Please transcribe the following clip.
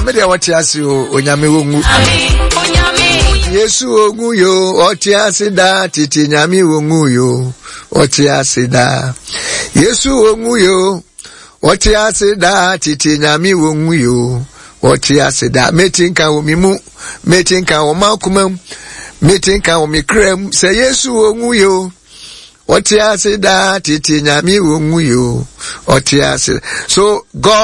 nyame de wotiase o nyame wongu Yesu ongu yo otiase da titi nyame wongu yo otiase da Yesu ongu yo otiase da titi nyame wongu yo otiase da metinka wo mimu metinka wo makumam metinka wo mikrem se Yesu ongu yo otiase da titi nyame wongu yo otiase. So God